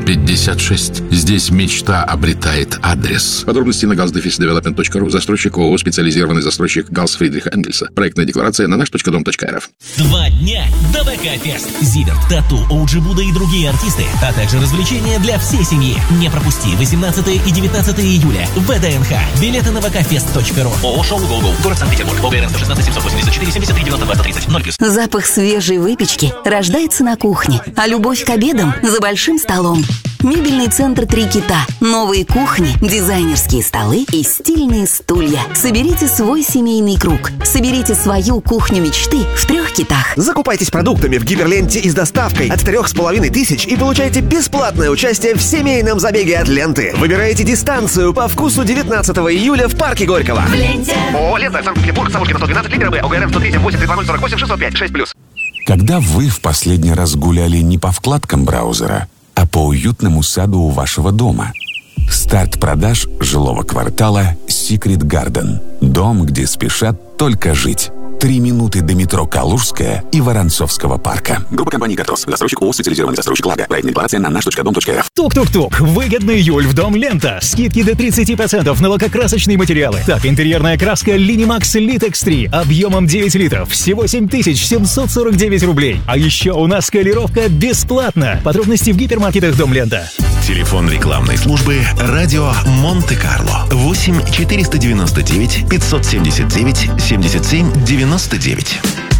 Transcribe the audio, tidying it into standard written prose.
56. Здесь мечта обретает адрес. Подробности на galsdefisdevelopment.ru. Застройщик ООО «Специализированный застройщик Галс Фридриха Энгельса». Проектная декларация на наш.дом.рф. 2 дня до ВК-фест. Зиверт, Тату, Оуджи Буда и другие артисты, а также развлечения для всей семьи. Не пропусти 18 и 19 июля в ВДНХ. Билеты на vkfest.ru. ООО «Шоу Go-Go». Город Санкт-Петербург. ОГРН 116 784 73 92 130 0+. Запах свежей выпечки рождается на кухне, а любовь к обедам за большим столом. Мебельный центр «Три кита». Новые кухни, дизайнерские столы и стильные стулья. Соберите свой семейный круг. Соберите свою кухню мечты в 3 китах. Закупайтесь продуктами в Гиперленте и с доставкой от 3500 и получайте бесплатное участие в семейном забеге от ленты. Выбирайте дистанцию по вкусу 19 июля в парке Горького. В ленте. ООО «Лента», Санкт-Петербург, Савушкина, 112, литера Б, ОГРН 103 8 320 48 605 6+. Когда вы в последний раз гуляли не по вкладкам браузера, а по уютному саду у вашего дома? Старт продаж жилого квартала Secret Garden. Дом, где спешат только жить. 3 минуты до метро Калужская и Воронцовского парка. Группа компаний «Картос». Застройщик ООО «Специализированный застройщик Лага». Проектная декларация на наш.дом.рф. Тук-тук-тук. Выгодный июль в Дом Лента. Скидки до 30% на лакокрасочные материалы. Так, интерьерная краска Linimax Litex 3 объемом 9 литров. Всего 7749 рублей. А еще у нас колировка бесплатно. Подробности в гипермаркетах Дом Лента. Телефон рекламной службы «Радио Монте-Карло». 8 499 579 77 99.